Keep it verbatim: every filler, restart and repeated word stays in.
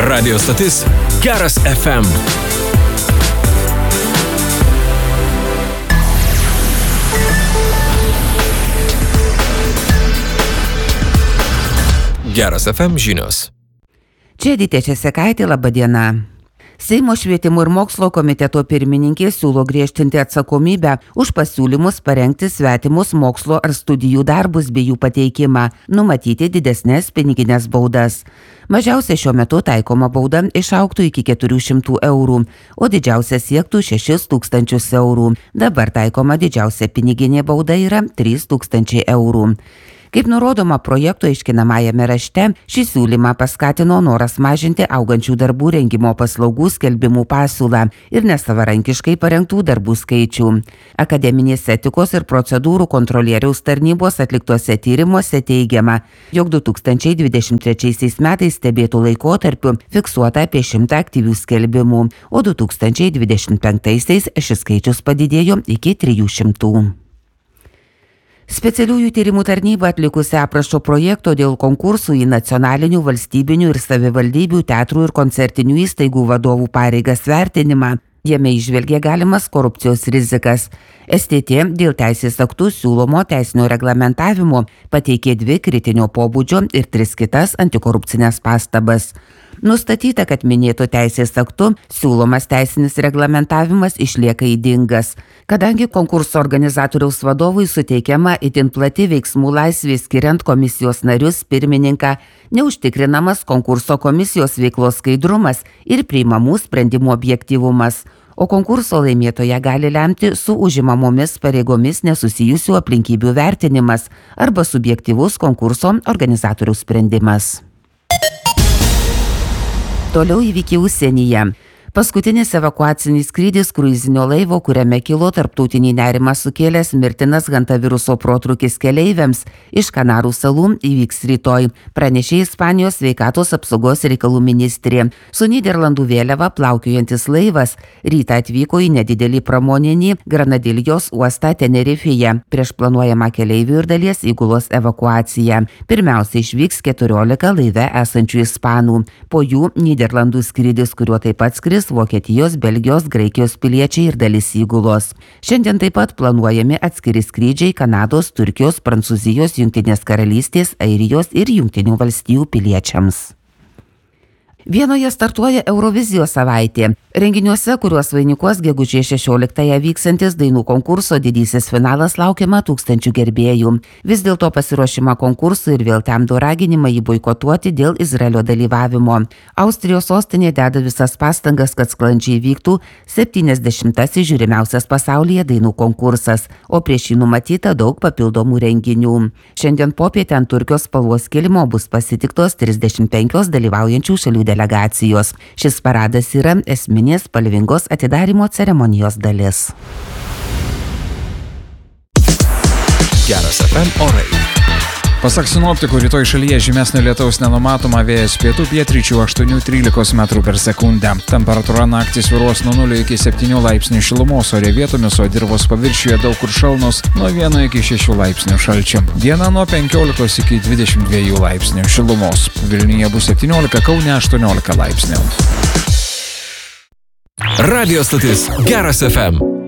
Radio stotis Geras F M. Geras F M žinios. Čia Edita Česekaitė, laba diena. Seimo švietimo ir mokslo komiteto pirmininkė siūlo griežtinti atsakomybę už pasiūlymus parengti svetimus mokslo ar studijų darbus bei jų pateikimą, numatyti didesnės piniginės baudas. Mažiausia šiuo metu taikoma bauda išaugtų iki keturių šimtų eurų, o didžiausia siektų šešis tūkstančius eurų. Dabar taikoma didžiausia piniginė bauda yra trys tūkstančiai eurų. Kaip nurodoma projekto aiškinamajame rašte, šį siūlymą paskatino noras mažinti augančių darbų rengimo paslaugų skelbimų pasiūlą ir nesavarankiškai parengtų darbų skaičių. Akademinės etikos ir procedūrų kontrolieriaus tarnybos atliktuose tyrimuose teigiama, jog du tūkstančiai dvidešimt trečiaisiais metais stebėtų laikotarpiu fiksuota apie šimtą aktyvių skelbimų, o du tūkstančiai dvidešimt penktaisiais šis skaičius padidėjo iki trijų šimtų. Specialiųjų tyrimų tarnyba atlikusi aprašo projekto dėl konkursų į nacionalinių, valstybinių ir savivaldybių teatrų ir koncertinių įstaigų vadovų pareigas vertinimą. Jame įžvelgė galimas korupcijos rizikas. S T T dėl teisės aktų siūlomo teisinio reglamentavimo pateikė dvi kritinio pobūdžio ir tris kitas antikorupcinės pastabas. Nustatyta, kad minėto teisės aktu siūlomas teisinis reglamentavimas išlieka ydingas, kadangi konkurso organizatoriaus vadovui suteikiama itin plati veiksmų laisvė skiriant komisijos narius, pirmininką, neužtikrinamas konkurso komisijos veiklos skaidrumas ir priimamų sprendimų objektyvumas, o konkurso laimėtoje gali lemti su užimamomis pareigomis nesusijusių aplinkybių vertinimas arba subjektyvus konkurso organizatoriaus sprendimas. Toliau įvykiai užsienyje. Paskutinis evakuacinis skrydis kruizinio laivo, kuriame kilo tarptautinį nerimą sukėlęs mirtinas hantaviruso protrūkis keleiviams iš Kanarų salų, įvyks rytoj, pranešė Ispanijos sveikatos apsaugos reikalų ministrė. Su Nyderlandų vėliava plaukiojantis laivas rytą atvyko į nedidelį pramoninį Granadiljos uostą Tenerifėje prieš planuojamą keleivių ir dalies įgulos evakuaciją. Pirmiausia išvyks keturiolika laive esančių ispanų, po jų Nyderlandų skrydis, kuriuo taip pat skris Vokietijos, Belgijos, Graikijos piliečiai ir dalis įgulos. Šiandien taip pat planuojami atskiri skrydžiai Kanados, Turkijos, Prancūzijos, Jungtinės karalystės, Airijos ir Jungtinių valstijų piliečiams. Vienoje startuoja Eurovizijos savaitė. Renginiuose, kuriuos vainikuos gegužės šešioliktąją vyksantis dainų konkurso didysis finalas, laukiama tūkstančių gerbėjų. Vis dėlto pasiruošimą konkursui ir vėl temdo raginimą jį boikotuoti dėl Izraelio dalyvavimo. Austrijos sostinė deda visas pastangas, kad sklandžiai vyktų septyniasdešimtasis žiūrimiausias pasaulyje dainų konkursas, o prieš jį numatyta daug papildomų renginių. Šiandien popietę ant Turkijos spalvos kilimo bus pasitiktos trisdešimt penkios dalyvaujančių šalių delegacijos. Šis paradas yra esminis spalvingos atidarymo ceremonijos dalis. Geras F M orai. Pasak sinoptikų, rytoj šalyje žymesnio lietaus nenumatoma, vėjas pietų pietryčių aštuoni trylika metrų per sekundę. Temperatūra naktį svyruos nuo nulio iki septynių laipsnių šilumos, ore vietomis, o dirvos paviršiuje daug kur šalnos nuo vieno iki šešių laipsnių šalčio. Diena nuo penkiolikos iki dvidešimt dviejų laipsnių šilumos. Vilniuje bus septyniolika, Kaune aštuoniolika laipsnių. Radio stotis Geras F M.